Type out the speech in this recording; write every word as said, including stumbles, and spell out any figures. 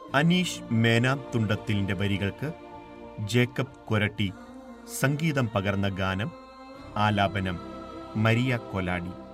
അനീഷ് മേനാം തുണ്ടത്തിലിൻ്റെ വരികൾക്ക് ജേക്കബ് കൊരട്ടി സംഗീതം പകർന്ന ഗാനം. ആലാപനം മരിയ കൊലാടി.